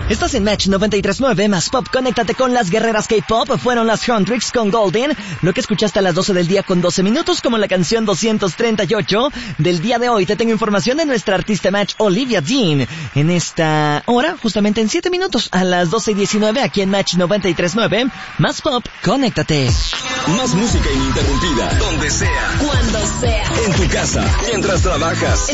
Estás en Match 93.9 más Pop. Conéctate con las guerreras K-Pop. Fueron las Huntrix con Golden. Lo que escuchaste a las 12 del día con 12 minutos, como la canción 238 del día de hoy. Te tengo información de nuestra artista Match, Olivia Dean. En esta hora, justamente en 7 minutos, a las 12:19, aquí en Match 93.9 más Pop. Conéctate. Más música ininterrumpida. Donde sea. Cuando sea. En tu casa. Mientras trabajas.